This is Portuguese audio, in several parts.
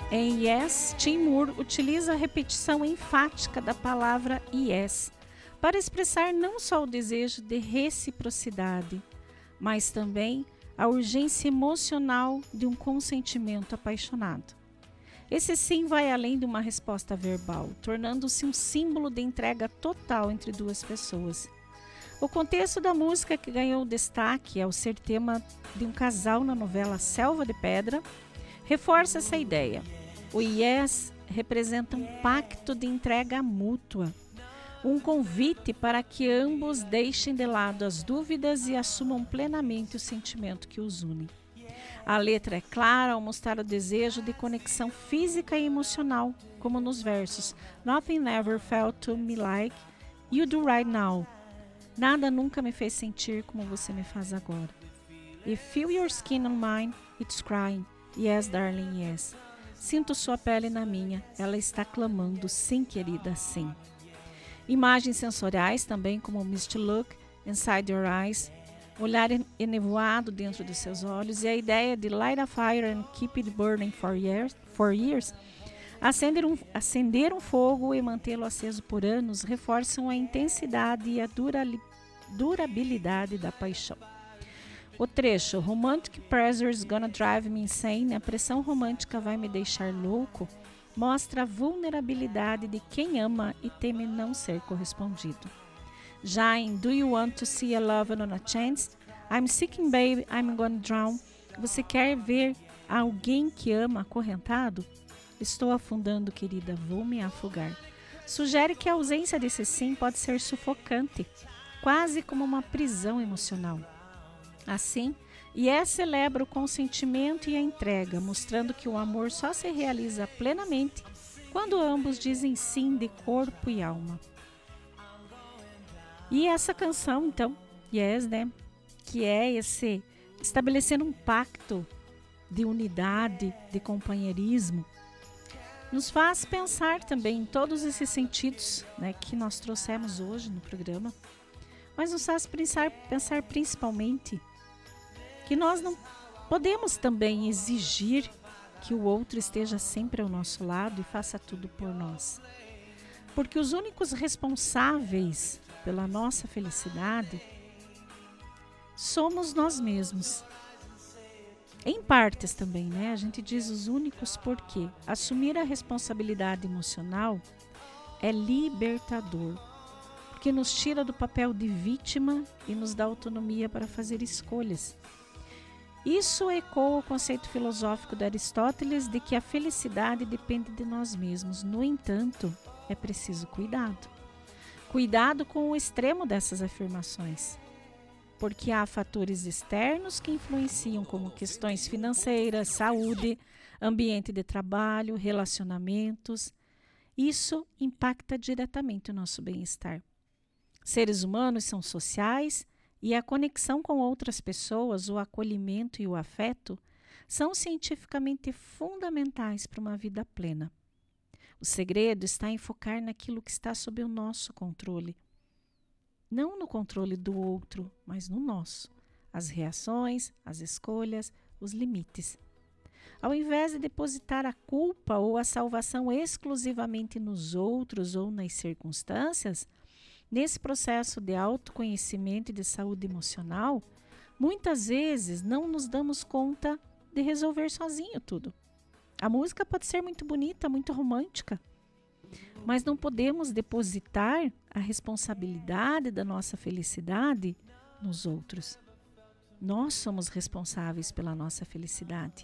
Em Yes, Tim Moore utiliza a repetição enfática da palavra yes para expressar não só o desejo de reciprocidade, mas também a urgência emocional de um consentimento apaixonado. Esse sim vai além de uma resposta verbal, tornando-se um símbolo de entrega total entre duas pessoas. O contexto da música que ganhou destaque ao ser tema de um casal na novela Selva de Pedra reforça essa ideia. O yes representa um pacto de entrega mútua, um convite para que ambos deixem de lado as dúvidas e assumam plenamente o sentimento que os une. A letra é clara ao mostrar o desejo de conexão física e emocional, como nos versos Nothing ever felt to me like you do right now. Nada nunca me fez sentir como você me faz agora. You feel your skin on mine, it's crying. Yes, darling, yes. Sinto sua pele na minha, ela está clamando, sim, querida, sim. Imagens sensoriais também, como Misty Look, Inside Your Eyes, olhar enevoado dentro dos seus olhos, e a ideia de light a fire and keep it burning for years, acender um fogo e mantê-lo aceso por anos, reforçam a intensidade e a durabilidade da paixão. O trecho Romantic Pressure's Gonna Drive Me Insane, a pressão romântica vai me deixar louco, mostra a vulnerabilidade de quem ama e teme não ser correspondido. Já em Do You Want to See a Love on a Chance? I'm Seeking Baby, I'm Gonna Drown. Você quer ver alguém que ama acorrentado? Estou afundando, querida, vou me afogar. Sugere que a ausência desse sim pode ser sufocante, quase como uma prisão emocional. Assim, Yes celebra o consentimento e a entrega, mostrando que o amor só se realiza plenamente quando ambos dizem sim de corpo e alma. E essa canção, então, Yes, né, que é esse estabelecendo um pacto de unidade, de companheirismo, nos faz pensar também em todos esses sentidos, né, que nós trouxemos hoje no programa, mas nos faz pensar principalmente que nós não podemos também exigir que o outro esteja sempre ao nosso lado e faça tudo por nós. Porque os únicos responsáveis pela nossa felicidade somos nós mesmos. Em partes também, né? A gente diz os únicos porque assumir a responsabilidade emocional é libertador, porque nos tira do papel de vítima e nos dá autonomia para fazer escolhas. Isso ecoa o conceito filosófico de Aristóteles de que a felicidade depende de nós mesmos. No entanto, é preciso cuidado. Cuidado com o extremo dessas afirmações, porque há fatores externos que influenciam, como questões financeiras, saúde, ambiente de trabalho, relacionamentos. Isso impacta diretamente o nosso bem-estar. Seres humanos são sociais e a conexão com outras pessoas, o acolhimento e o afeto são cientificamente fundamentais para uma vida plena. O segredo está em focar naquilo que está sob o nosso controle. Não no controle do outro, mas no nosso. As reações, as escolhas, os limites. Ao invés de depositar a culpa ou a salvação exclusivamente nos outros ou nas circunstâncias, nesse processo de autoconhecimento e de saúde emocional, muitas vezes não nos damos conta de resolver sozinho tudo. A música pode ser muito bonita, muito romântica, mas não podemos depositar a responsabilidade da nossa felicidade nos outros. Nós somos responsáveis pela nossa felicidade.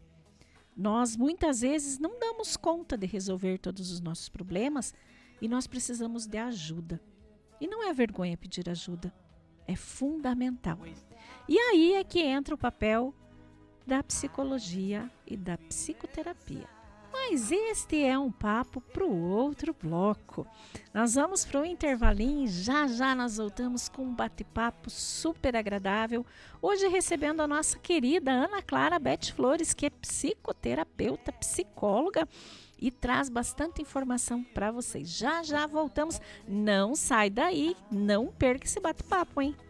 Nós muitas vezes não damos conta de resolver todos os nossos problemas e nós precisamos de ajuda. E não é vergonha pedir ajuda, é fundamental. E aí é que entra o papel da psicologia e da psicoterapia. Mas este é um papo para o outro bloco. Nós vamos para o intervalinho e já nós voltamos com um bate-papo super agradável. Hoje recebendo a nossa querida Ana Clara Beth Flores, que é psicoterapeuta, psicóloga, e traz bastante informação para vocês. Já voltamos. Não sai daí, não perca esse bate-papo, hein?